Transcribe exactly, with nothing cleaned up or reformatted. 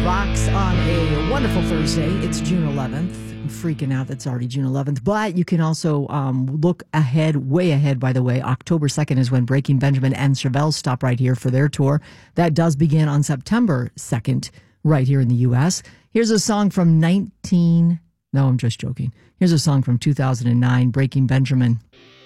rocks on a wonderful Thursday. It's June eleventh. I'm freaking out that's already June eleventh. But you can also um, look ahead, way ahead, by the way. October second is when Breaking Benjamin and Chevelle stop right here for their tour. That does begin on September second, right here in the U S. Here's a song from nineteen... No, I'm just joking. Here's a song from two thousand nine, Breaking Benjamin.